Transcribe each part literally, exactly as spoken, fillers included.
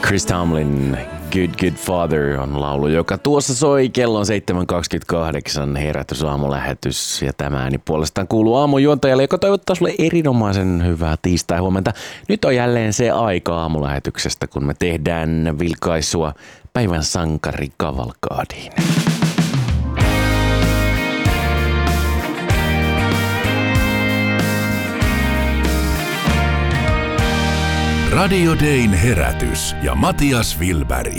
Chris Tomlin Good Good Father on laulu, joka tuossa soi. Kello on seitsemän kaksikymmentäkahdeksan, herätysaamulähetys, ja tämä ääni puolestaan kuuluu aamujuontajalle, joka toivottaa sulle erinomaisen hyvää tiistai-huomenta. Nyt on jälleen se aika aamulähetyksestä, kun me tehdään vilkaisua päivän sankarikavalkaadiin. Radio Dayn herätys ja Matias Wilberg.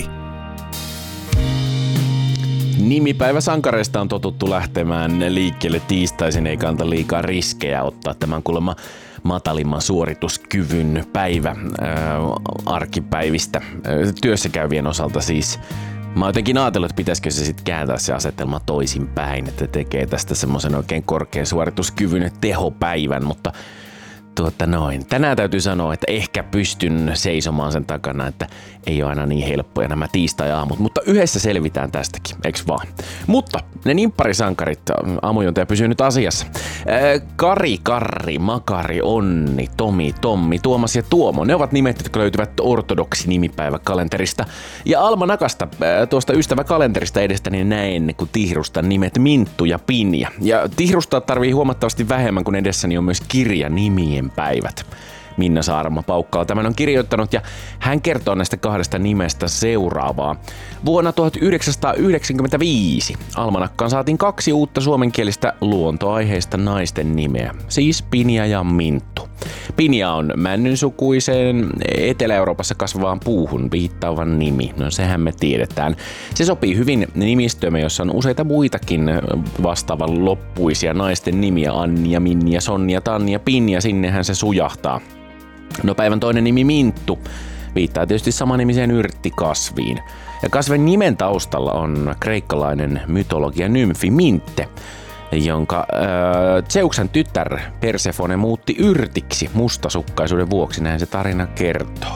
Nimipäivä sankareista on totuttu lähtemään liikkeelle tiistaisin, ei kannata liikaa riskejä ottaa tämän kuulemma matalimman suorituskyvyn päivä ää, arkipäivistä ää, työssäkäyvien osalta siis. Mä oon jotenkin ajatellut, että pitäisikö se sitten kääntää se asetelma toisinpäin, että tekee tästä semmoisen oikein korkean suorituskyvyn tehopäivän, mutta Tuota noin. Tänään täytyy sanoa, että ehkä pystyn seisomaan sen takana, että ei ole aina niin helppoja nämä tiistai-aamut, mutta yhdessä selvitään tästäkin, eiks vaan? Mutta ne nimpparisankarit, aamujuontaja pysyy nyt asiassa. Kari, Karri, Makari, Onni, Tomi, Tommi, Tuomas ja Tuomo, ne ovat nimet, jotka löytyvät ortodoksi nimipäiväkalenterista. Ja Almanakasta, tuosta ystäväkalenterista edestäni näen, kun tihrustan nimet Minttu ja Pinja. Ja tihrustaa tarvii huomattavasti vähemmän, kun edessäni on myös kirja nimien päivät. Minna Saarma Paukkaa tämän on kirjoittanut, ja hän kertoo näistä kahdesta nimestä seuraavaa. Vuonna tuhatyhdeksänsataayhdeksänkymmentäviisi Almanakkaan saatiin kaksi uutta suomenkielistä luontoaiheista naisten nimeä, siis Pinja ja Minttu. Pinja on männynsukuiseen Etelä-Euroopassa kasvavaan puuhun viittaavan nimi, no sehän me tiedetään. Se sopii hyvin nimistöömme, jossa on useita muitakin vastaavan loppuisia naisten nimiä, Annia, Minja, Sonja, Tanja, Pinja, sinnehän se sujahtaa. No päivän toinen nimi Minttu viittaa tietysti samanimiseen yrttikasviin. Ja kasvin nimen taustalla on kreikkalainen mytologia nymfi Mintte, jonka äh, Zeuksen tytär Persefone muutti yrtiksi mustasukkaisuuden vuoksi, näin se tarina kertoo.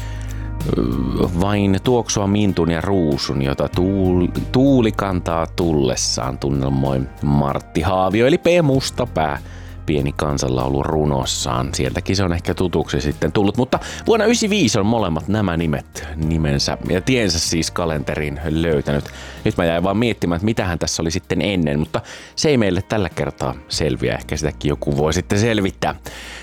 Vain tuoksua mintun ja ruusun, jota tuuli, tuuli kantaa tullessaan, tunnelmoi Martti Haavio, eli P. Mustapää, pieni kansanlaulu runossaan. Sieltäkin se on ehkä tutuksi sitten tullut, mutta vuonna yhdeksänkymmentäviisi on molemmat nämä nimet nimensä ja tiensä siis kalenteriin löytänyt. Nyt mä jäin vaan miettimään, että mitähän tässä oli sitten ennen, mutta se ei meille tällä kertaa selviä. Ehkä sitäkin joku voi sitten selvittää.